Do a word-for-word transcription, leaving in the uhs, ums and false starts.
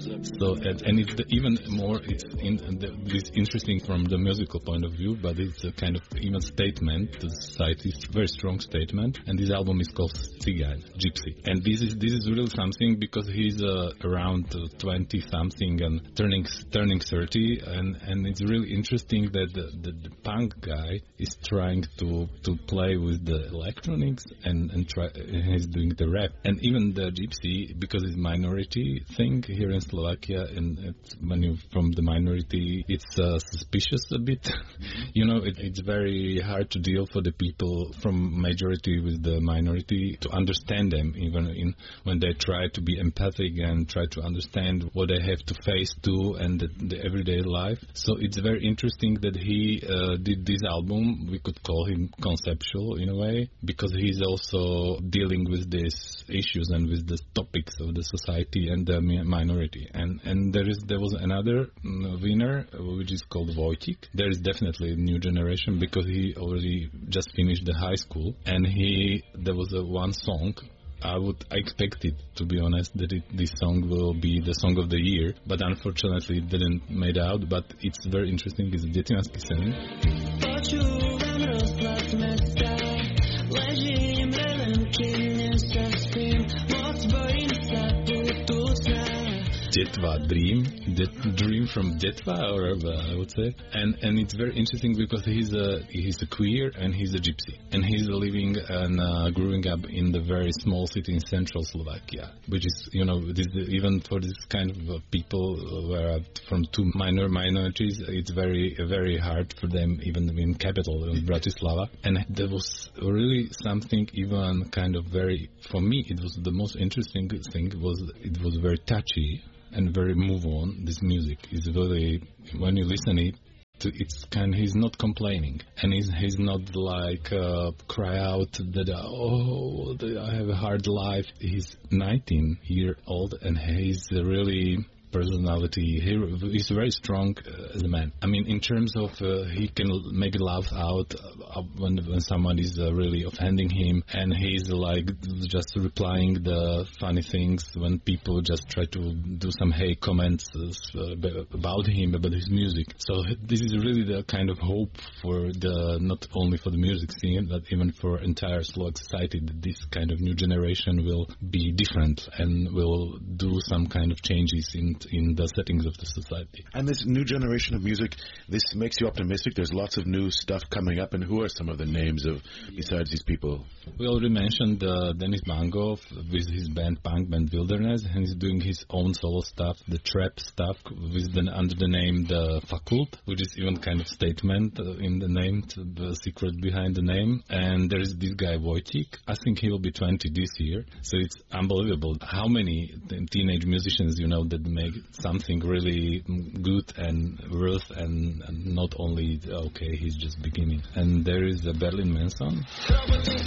So and, and it's the, even more it's, in, the, it's interesting from the musical point of view, but it's a kind of even statement to society. It's a very strong statement. And this album is called Cigan, Gypsy. And this is this is really something because he's uh, around twenty something and turning turning thirty, and, and it's really interesting that the, the, the punk guy is trying to to play with the electronics and and try and he's doing the rap. And even the Gypsy, because it's minority thing here in Slovakia, and it's, when you're from the minority, it's uh, suspicious a bit. You know, it, it's very hard to deal for the people from majority with the minority to understand them, even in when they try to be empathic and try to understand what they have to face too and the, the everyday life. So it's very interesting that he uh, did this album. We could call him conceptual in a way, because he's also dealing with these issues and with the topics of the society and the minority. And and there is there was another winner, which is called Wojtik. There is definitely a new generation because he already just finished the high school, and he there was a one song. I would I expected, to be honest, that it, this song will be the song of the year, but unfortunately it didn't made out. But it's very interesting. It's Dětinářský sen. Detva Dream, Det, Dream from Detva, or uh, I would say, and and it's very interesting because he's a he's a queer and he's a gypsy, and he's living and uh, growing up in the very small city in central Slovakia, which is, you know, this, even for this kind of uh, people who are from two minor minorities, it's very very hard for them, even in capital in Bratislava. And there was really something even kind of very, for me it was the most interesting thing was it was very touchy and very move on. This music is very, when you listen it, to, it's kind. He's not complaining, and he's he's not like uh, cry out that oh I have a hard life. He's nineteen year old, and he's really personality. He, he's very strong uh, as a man. I mean, in terms of uh, he can make laugh out uh, when when someone is uh, really offending him, and he's like just replying the funny things when people just try to do some hate comments uh, about him, about his music. So this is really the kind of hope for the not only for the music scene, but even for entire Slovak society, that this kind of new generation will be different and will do some kind of changes in in the settings of the society. And this new generation of music, this makes you optimistic. There's lots of new stuff coming up. And who are some of the names of, besides these people? We already mentioned uh, Denis Bangov with his band, punk band Wilderness, and he's doing his own solo stuff, the trap stuff, with the, under the name The Fakult, which is even kind of statement uh, in the name, the secret behind the name. And there is this guy Wojtik. I think he will be twenty this year. So it's unbelievable how many teenage musicians, you know, that make something really good and worth, and, and not only okay, he's just beginning. And there is a Berlin Manson.